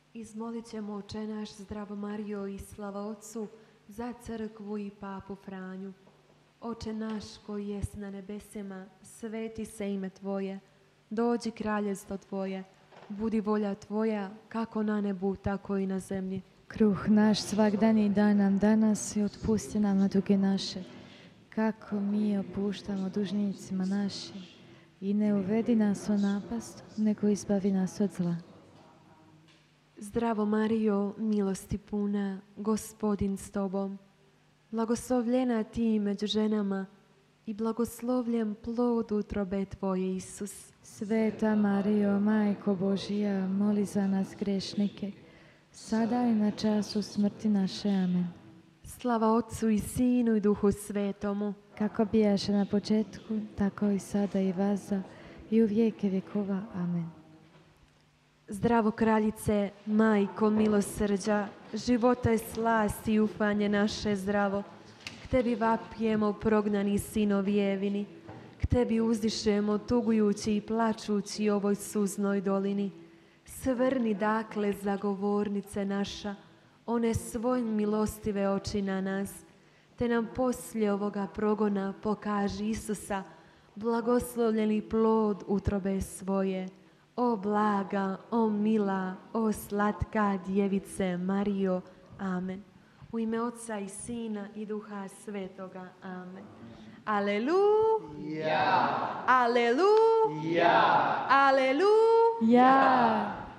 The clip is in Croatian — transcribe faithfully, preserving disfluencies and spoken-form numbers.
Izmolit ćemo Oče naš, zdravo Marijo, i slava Otcu, za crkvu i papu Franju. Oče naš koji jest na nebesima, sveti se ime Tvoje, dođi kraljevstvo Tvoje, budi volja Tvoja, kako na nebu, tako i na zemlji. Kruh naš svagdani daj nam danas i otpusti nam duge naše, kako mi opuštamo dužnicima našim. I ne uvedi nas u napast, nego izbavi nas od zla. Zdravo Marijo, milosti puna, Gospodin s Tobom, blagoslovljena Ti među ženama i blagoslovljen plod utrobe Tvoje, Isus. Sveta Marijo, Majko Božija, moli za nas grešnike, sada i na času smrti naše. Amen. Slava Otcu i Sinu i Duhu Svetomu, kako bijaše na početku, tako i sada i vaza i u vijeke vjekova. Amen. Zdravo Kraljice, Majko milosrđa, života i slasti i ufanje naše zdravo, k Tebi vapijemo prognani sinovi Evini, k Tebi uzdišemo tugujući i plačući u ovoj suznoj dolini. Svrni dakle zagovornice naša, one svoj milostive oči na nas, te nam poslije ovoga progona pokaži Isusa, blagoslovljeni plod utrobe svoje. O blaga, o mila, o slatka djevice Marijo. Amen. U ime Otca i Sina i Duha Svetoga. Amen. Aleluja! Aleluja! Aleluja! Ja!